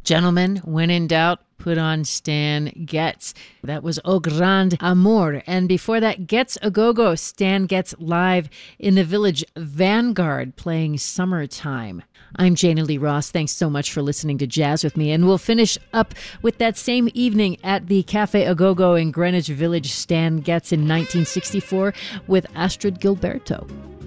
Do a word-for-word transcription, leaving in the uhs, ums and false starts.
Gentlemen, when in doubt, put on Stan Getz. That was Au Grand Amour. And before that, Getz A Go-Go, Stan Getz live in the Village Vanguard playing Summertime. I'm Jana Lee Ross. Thanks so much for listening to Jazz with me. And we'll finish up with that same evening at the Cafe A Go-Go in Greenwich Village, Stan Getz in nineteen sixty-four with Astrud Gilberto.